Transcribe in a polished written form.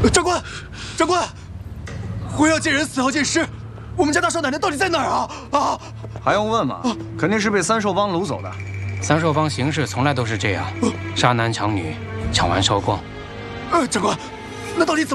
长官，长官，活要见人，死要见尸，我们家大少奶奶到底在哪儿啊？啊！ 还用问吗？肯定是被三兽帮掳走的。 三兽帮行事从来都是这样，杀男抢女，抢完烧光。 长官，那到底怎么？